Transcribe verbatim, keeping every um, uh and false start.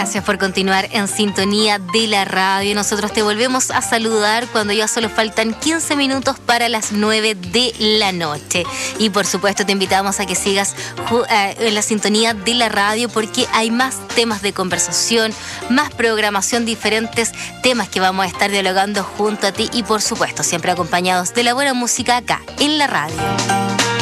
Gracias por continuar en sintonía de la radio. Nosotros te volvemos a saludar cuando ya solo faltan quince minutos para las nueve de la noche. Y por supuesto te invitamos a que sigas en la sintonía de la radio porque hay más temas de conversación, más programación, diferentes temas que vamos a estar dialogando junto a ti y por supuesto siempre acompañados de la buena música acá en la radio.